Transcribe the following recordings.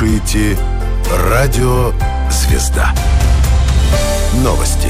слушаете «Радио Звезда». Новости.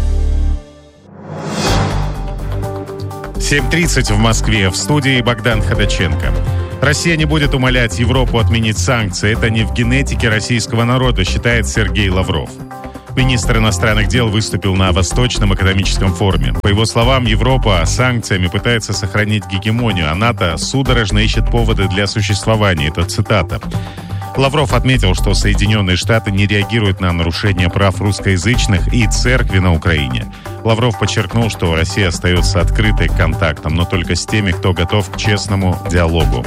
7:30 в Москве. В студии Богдан Ходаченко. Россия не будет умолять Европу отменить санкции. Это не в генетике российского народа, считает Сергей Лавров. Министр иностранных дел выступил на Восточном экономическом форуме. По его словам, Европа санкциями пытается сохранить гегемонию, а НАТО судорожно ищет поводы для существования. Это цитата. Лавров отметил, что Соединенные Штаты не реагируют на нарушение прав русскоязычных и церкви на Украине. Лавров подчеркнул, что Россия остается открытой к контактам, но только с теми, кто готов к честному диалогу.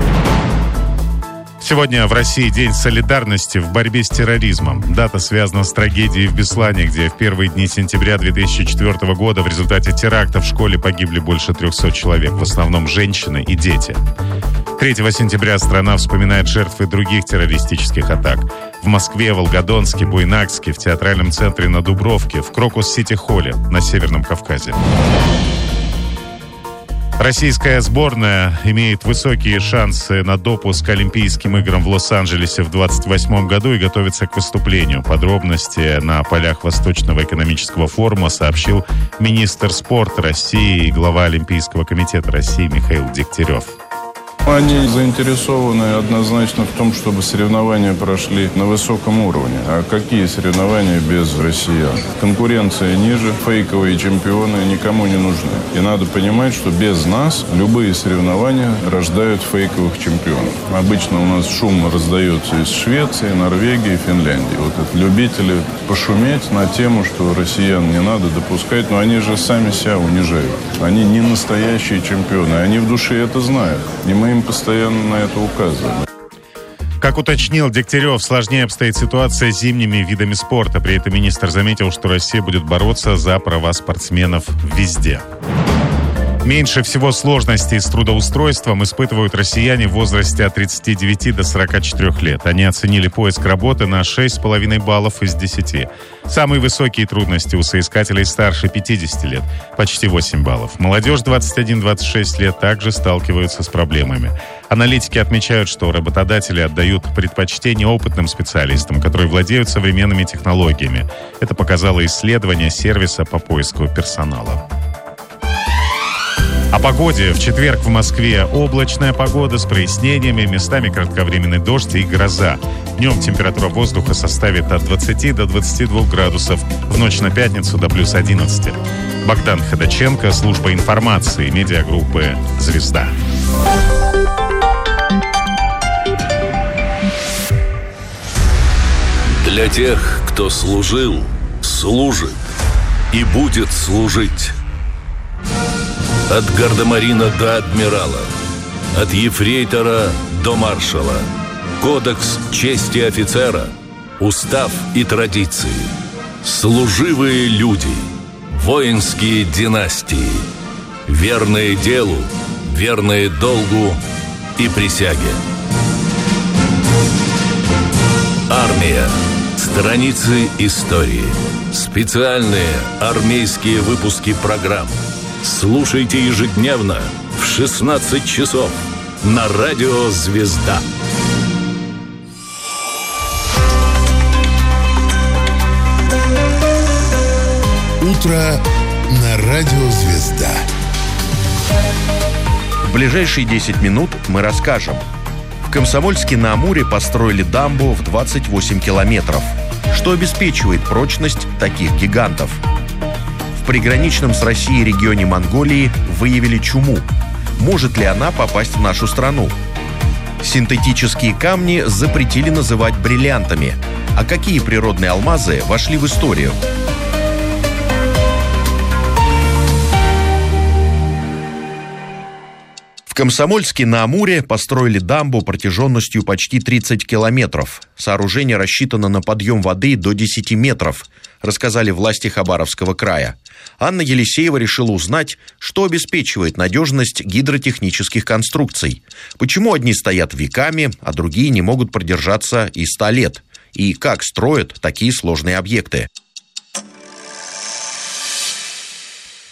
Сегодня в России День солидарности в борьбе с терроризмом. Дата связана с трагедией в Беслане, где в первые дни сентября 2004 года в результате теракта в школе погибли больше 300 человек, в основном женщины и дети. 3 сентября страна вспоминает жертвы других террористических атак. В Москве, Волгодонске, Буйнакске, в театральном центре на Дубровке, в Крокус-Сити-Холле на Северном Кавказе. Российская сборная имеет высокие шансы на допуск к Олимпийским играм в Лос-Анджелесе в 2028 году и готовится к выступлению. Подробности на полях Восточного экономического форума сообщил министр спорта России и глава Олимпийского комитета России Михаил Дегтярев. Они заинтересованы однозначно в том, чтобы соревнования прошли на высоком уровне. А какие соревнования без россиян? Конкуренция ниже, фейковые чемпионы никому не нужны. И надо понимать, что без нас любые соревнования рождают фейковых чемпионов. Обычно у нас шум раздается из Швеции, Норвегии, Финляндии. Вот это любители пошуметь на тему, что россиян не надо допускать, но они же сами себя унижают. Они не настоящие чемпионы, они в душе это знают. И мы им постоянно на это указываем. Как уточнил Дегтярев, сложнее обстоит ситуация с зимними видами спорта. При этом министр заметил, что Россия будет бороться за права спортсменов везде. Меньше всего сложностей с трудоустройством испытывают россияне в возрасте от 39 до 44 лет. Они оценили поиск работы на 6,5 баллов из 10. Самые высокие трудности у соискателей старше 50 лет – почти 8 баллов. Молодежь 21-26 лет также сталкиваются с проблемами. Аналитики отмечают, что работодатели отдают предпочтение опытным специалистам, которые владеют современными технологиями. Это показало исследование сервиса по поиску персонала. О погоде. В четверг в Москве облачная погода с прояснениями, местами кратковременный дождь и гроза. Днем температура воздуха составит от 20 до 22 градусов, в ночь на пятницу до плюс 11. Богдан Ходаченко, служба информации, медиагруппы «Звезда». Для тех, кто служил, служит и будет служить. От гардемарина до адмирала, от ефрейтора до маршала. Кодекс чести офицера, устав и традиции. Служивые люди, воинские династии. Верные делу, верные долгу и присяге. Армия. Страницы истории. Специальные армейские выпуски программ. Слушайте ежедневно в 16 часов на радио «Звезда». Утро на радио «Звезда». В ближайшие 10 минут мы расскажем. В Комсомольске-на-Амуре построили дамбу в 28 километров. Что обеспечивает прочность таких гигантов? В приграничном с Россией регионе Монголии выявили чуму. Может ли она попасть в нашу страну? Синтетические камни запретили называть бриллиантами. А какие природные алмазы вошли в историю? В Комсомольске-на-Амуре построили дамбу протяженностью почти 30 километров. Сооружение рассчитано на подъем воды до 10 метров, рассказали власти Хабаровского края. Анна Елисеева решила узнать, что обеспечивает надежность гидротехнических конструкций. Почему одни стоят веками, а другие не могут продержаться и 100 лет? И как строят такие сложные объекты?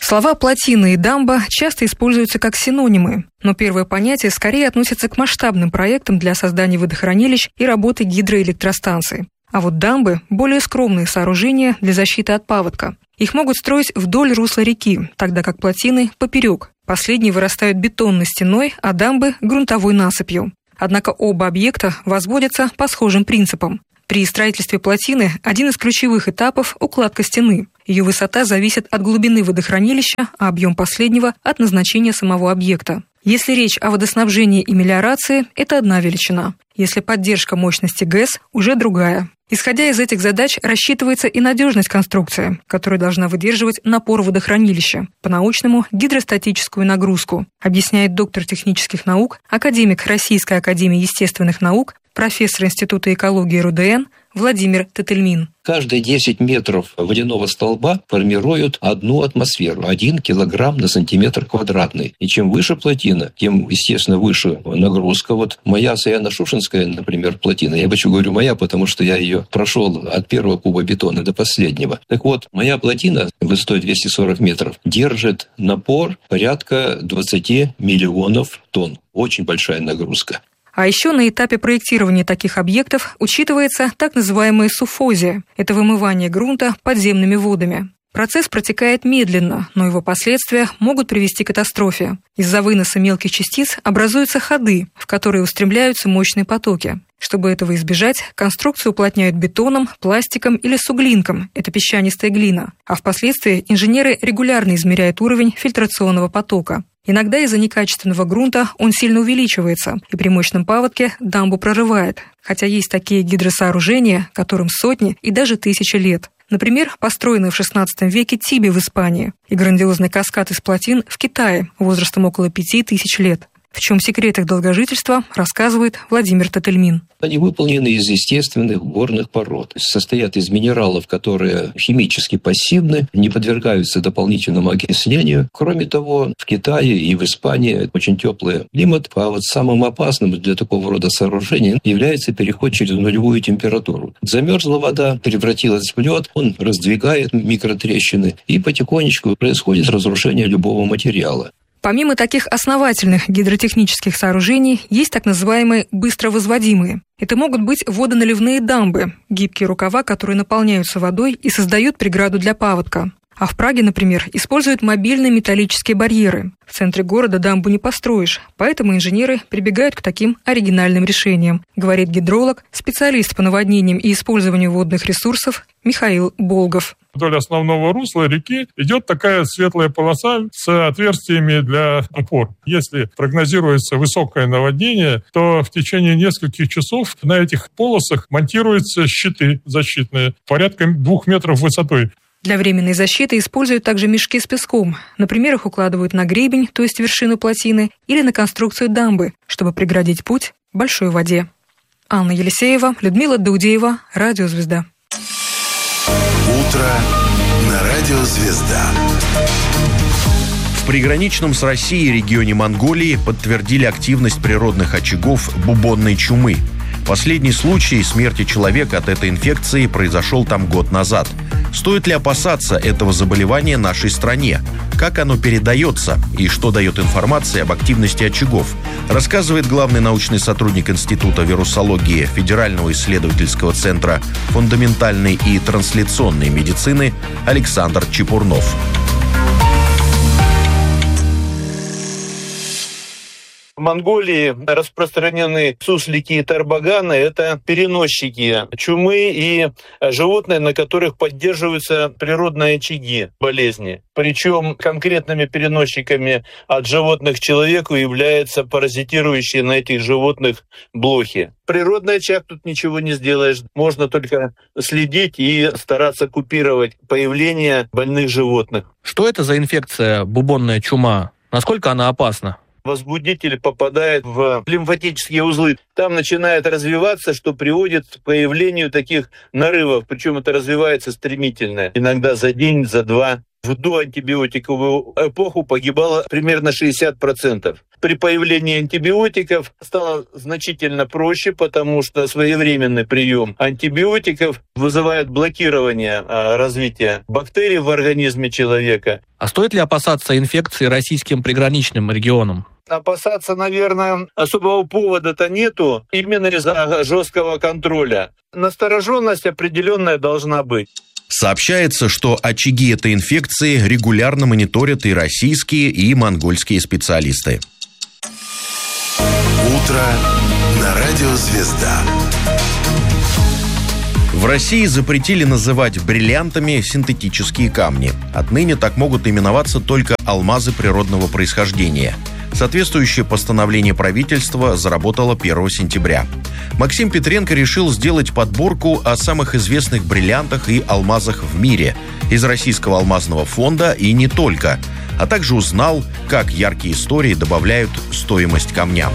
Слова «плотина» и «дамба» часто используются как синонимы, но первое понятие скорее относится к масштабным проектам для создания водохранилищ и работы гидроэлектростанций. А вот дамбы – более скромные сооружения для защиты от паводка. Их могут строить вдоль русла реки, тогда как плотины – поперек. Последние вырастают бетонной стеной, а дамбы – грунтовой насыпью. Однако оба объекта возводятся по схожим принципам. При строительстве плотины один из ключевых этапов – укладка стены. Ее высота зависит от глубины водохранилища, а объем последнего – от назначения самого объекта. Если речь о водоснабжении и мелиорации – это одна величина. Если поддержка мощности ГЭС – уже другая. Исходя из этих задач, рассчитывается и надежность конструкции, которая должна выдерживать напор водохранилища, по-научному – гидростатическую нагрузку, объясняет доктор технических наук, академик Российской академии естественных наук, профессор Института экологии РУДН Владимир Тетельмин. Каждые 10 метров водяного столба формируют 1 атмосферу, 1 килограмм на сантиметр квадратный. И чем выше плотина, тем, естественно, выше нагрузка. Вот моя Саяно-Шушенская, например, плотина, я почему говорю моя, потому что я ее прошел от первого куба бетона до последнего. Так вот, моя плотина высотой 240 метров держит напор порядка 20 миллионов тонн. Очень большая нагрузка. А еще на этапе проектирования таких объектов учитывается так называемая суффозия – это вымывание грунта подземными водами. Процесс протекает медленно, но его последствия могут привести к катастрофе. Из-за выноса мелких частиц образуются ходы, в которые устремляются мощные потоки. Чтобы этого избежать, конструкцию уплотняют бетоном, пластиком или суглинком – это песчанистая глина. А впоследствии инженеры регулярно измеряют уровень фильтрационного потока. Иногда из-за некачественного грунта он сильно увеличивается, и при мощном паводке дамбу прорывает. Хотя есть такие гидросооружения, которым сотни и даже тысячи лет. Например, построенный в XVI веке Тиби в Испании и грандиозный каскад из плотин в Китае возрастом около 5000 лет. В чем секрет их долгожительства, рассказывает Владимир Тетельмин. Они выполнены из естественных горных пород. Состоят из минералов, которые химически пассивны, не подвергаются дополнительному окислению. Кроме того, в Китае и в Испании очень теплый климат. А вот самым опасным для такого рода сооружений является переход через нулевую температуру. Замерзла вода, превратилась в лед, он раздвигает микротрещины, и потихонечку происходит разрушение любого материала. Помимо таких основательных гидротехнических сооружений, есть так называемые быстровозводимые. Это могут быть водоналивные дамбы, гибкие рукава, которые наполняются водой и создают преграду для паводка. А в Праге, например, используют мобильные металлические барьеры. В центре города дамбу не построишь, поэтому инженеры прибегают к таким оригинальным решениям, говорит гидролог, специалист по наводнениям и использованию водных ресурсов Михаил Болгов. Вдоль основного русла реки идет такая светлая полоса с отверстиями для опор. Если прогнозируется высокое наводнение, то в течение нескольких часов на этих полосах монтируются щиты защитные, порядка 2 метров высотой. Для временной защиты используют также мешки с песком. Например, их укладывают на гребень, то есть вершину плотины, или на конструкцию дамбы, чтобы преградить путь большой воде. Анна Елисеева, Людмила Даудеева, Радио Звезда. Утро на Радио Звезда. В приграничном с Россией регионе Монголии подтвердили активность природных очагов бубонной чумы. Последний случай смерти человека от этой инфекции произошел там год назад. Стоит ли опасаться этого заболевания нашей стране? Как оно передается и что дает информация об активности очагов, рассказывает главный научный сотрудник Института вирусологии Федерального исследовательского центра фундаментальной и трансляционной медицины Александр Чепурнов. В Монголии распространены суслики и тарбаганы. Это переносчики чумы и животные, на которых поддерживаются природные очаги болезни. Причем конкретными переносчиками от животных к человеку являются паразитирующие на этих животных блохи. Природный очаг тут ничего не сделаешь. Можно только следить и стараться купировать появление больных животных. Что это за инфекция бубонная чума? Насколько она опасна? Возбудитель попадает в лимфатические узлы. Там начинает развиваться, что приводит к появлению таких нарывов. Причем это развивается стремительно. Иногда за день, за два. В доантибиотиковую эпоху погибало примерно 60%. При появлении антибиотиков стало значительно проще, потому что своевременный прием антибиотиков вызывает блокирование развития бактерий в организме человека. А стоит ли опасаться инфекции российским приграничным регионам? Опасаться, наверное, особого повода-то нету, именно из-за жесткого контроля. Настороженность определенная должна быть. Сообщается, что очаги этой инфекции регулярно мониторят и российские, и монгольские специалисты. Утро на радио «Звезда». В России запретили называть бриллиантами синтетические камни. Отныне так могут именоваться только алмазы природного происхождения. Соответствующее постановление правительства заработало 1 сентября. Максим Петренко решил сделать подборку о самых известных бриллиантах и алмазах в мире из Российского алмазного фонда и не только, а также узнал, как яркие истории добавляют стоимость камням.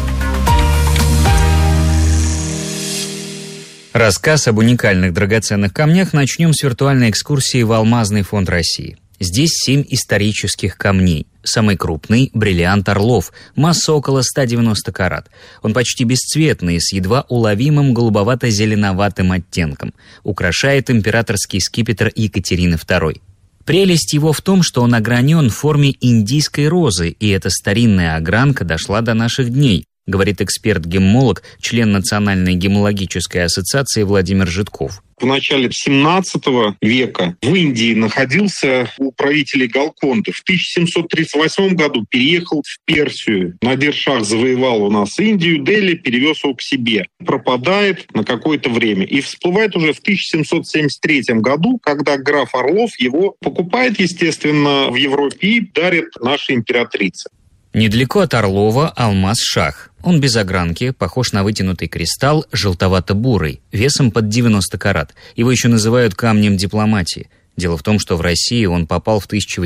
Рассказ об уникальных драгоценных камнях начнем с виртуальной экскурсии в Алмазный фонд России. Здесь 7 исторических камней. Самый крупный – бриллиант «Орлов», масса около 190 карат. Он почти бесцветный, с едва уловимым голубовато-зеленоватым оттенком. Украшает императорский скипетр Екатерины II. Прелесть его в том, что он огранен в форме индийской розы, и эта старинная огранка дошла до наших дней, говорит эксперт-геммолог, член Национальной геммологической ассоциации Владимир Житков. В начале 17 века в Индии находился у правителей Галконды. В 1738 году переехал в Персию. Надир-шах завоевал у нас Индию, Дели, перевез его к себе. Пропадает на какое-то время и всплывает уже в 1773 году, когда граф Орлов его покупает, естественно, в Европе и дарит нашей императрице. Недалеко от Орлова алмаз «Шах». Он без огранки, похож на вытянутый кристалл, желтовато-бурый, весом под 90 карат. Его еще называют камнем дипломатии. Дело в том, что в России он попал в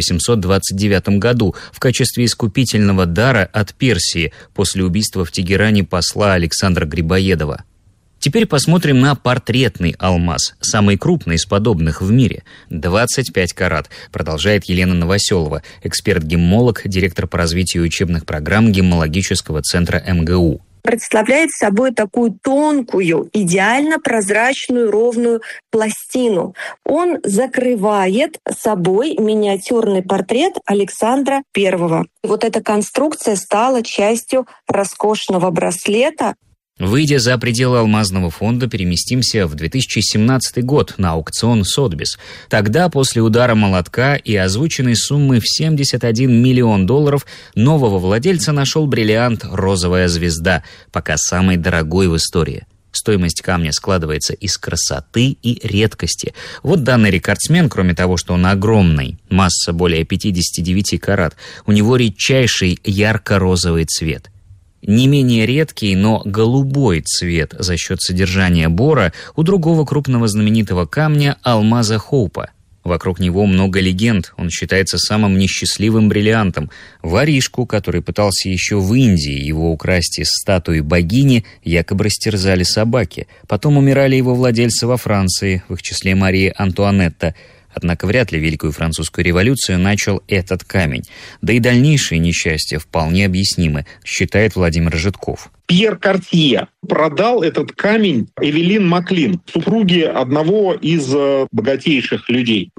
1829 году в качестве искупительного дара от Персии после убийства в Тегеране посла Александра Грибоедова. Теперь посмотрим на портретный алмаз, самый крупный из подобных в мире. 25 карат, продолжает Елена Новоселова, эксперт-геммолог, директор по развитию учебных программ геммологического центра МГУ. Представляет собой такую тонкую, идеально прозрачную, ровную пластину. Он закрывает собой миниатюрный портрет Александра I. Вот эта конструкция стала частью роскошного браслета. Выйдя за пределы алмазного фонда, переместимся в 2017 год на аукцион Сотбис. Тогда, после удара молотка и озвученной суммы в $71 миллион, нового владельца нашел бриллиант «Розовая звезда», пока самый дорогой в истории. Стоимость камня складывается из красоты и редкости. Вот данный рекордсмен, кроме того, что он огромный, масса более 59 карат, у него редчайший ярко-розовый цвет. Не менее редкий, но голубой цвет за счет содержания бора у другого крупного знаменитого камня – алмаза Хоупа. Вокруг него много легенд, он считается самым несчастливым бриллиантом. Воришку, который пытался еще в Индии его украсть из статуи богини, якобы растерзали собаки. Потом умирали его владельцы во Франции, в их числе Мария Антуанетта. Однако вряд ли Великую Французскую революцию начал этот камень. Да и дальнейшие несчастья вполне объяснимы, считает Владимир Житков. Пьер Картье продал этот камень Эвелин Маклин, супруге одного из богатейших людей.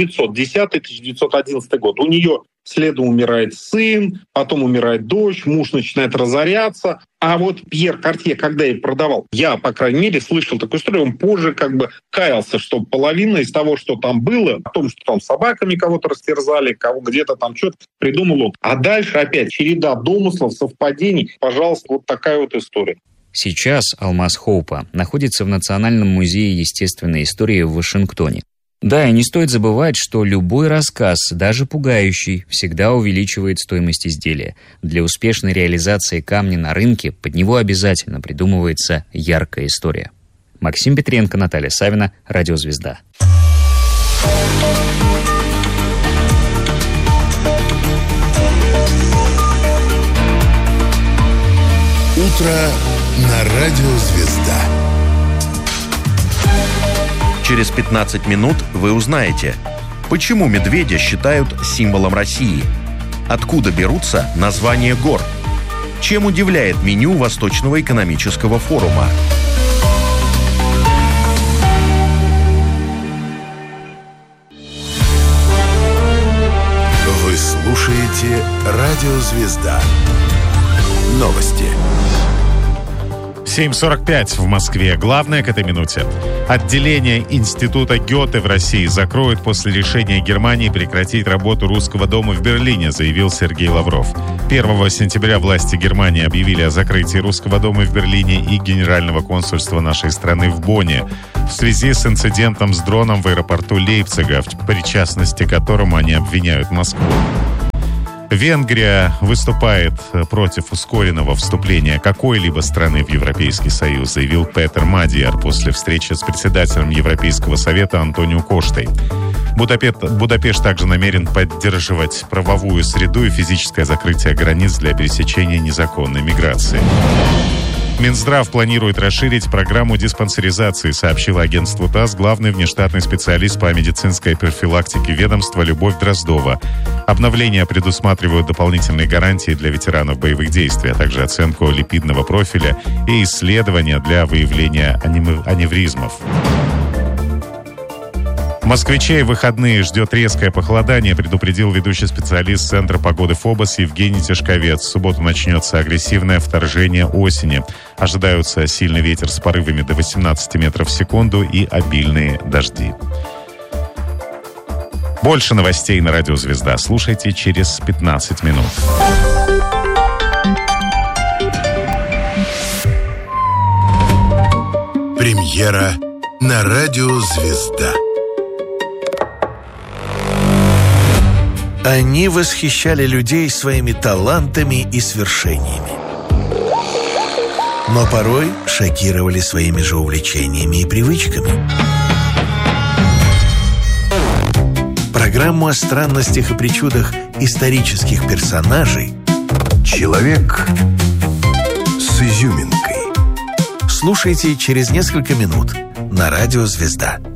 1910-1911 год. У нее следом умирает сын, потом умирает дочь, муж начинает разоряться. А вот Пьер Картье, когда я продавал, я, по крайней мере, слышал такую историю, он позже каялся, что половина из того, что там было, о том, что там собаками кого-то растерзали, кого где-то там что-то придумал он. А дальше опять череда домыслов, совпадений. Пожалуйста, вот такая вот история. Сейчас алмаз Хоупа находится в Национальном музее естественной истории в Вашингтоне. Да, и не стоит забывать, что любой рассказ, даже пугающий, всегда увеличивает стоимость изделия. Для успешной реализации камня на рынке под него обязательно придумывается яркая история. Максим Петренко, Наталья Савина, Радио «Звезда». Утро на радио «Звезда». Через 15 минут вы узнаете, почему медведя считают символом России, откуда берутся названия гор Чем удивляет меню Восточного экономического форума? Вы слушаете «Радио Звезда». Новости. 7:45 в Москве. Главное к этой минуте. Отделение Института Гёте в России закроют после решения Германии прекратить работу Русского дома в Берлине, заявил Сергей Лавров. 1 сентября власти Германии объявили о закрытии Русского дома в Берлине и Генерального консульства нашей страны в Бонне в связи с инцидентом с дроном в аэропорту Лейпцига, в причастности к которому они обвиняют Москву. Венгрия выступает против ускоренного вступления какой-либо страны в Европейский Союз, заявил Петер Мадияр после встречи с председателем Европейского совета Антонио Коштой. Будапешт также намерен поддерживать правовую среду и физическое закрытие границ для пересечения незаконной миграции. Минздрав планирует расширить программу диспансеризации, сообщила агентству ТАСС главный внештатный специалист по медицинской профилактике ведомства Любовь Дроздова. Обновления предусматривают дополнительные гарантии для ветеранов боевых действий, а также оценку липидного профиля и исследования для выявления аневризмов. Москвичей в выходные ждет резкое похолодание, предупредил ведущий специалист Центра погоды ФОБОС Евгений Тишковец. В субботу начнется агрессивное вторжение осени. Ожидаются сильный ветер с порывами до 18 метров в секунду и обильные дожди. Больше новостей на Радио Звезда слушайте через 15 минут. Премьера на Радио Звезда. Они восхищали людей своими талантами и свершениями. Но порой шокировали своими же увлечениями и привычками. Программу о странностях и причудах исторических персонажей «Человек с изюминкой». Слушайте через несколько минут на Радио Звезда.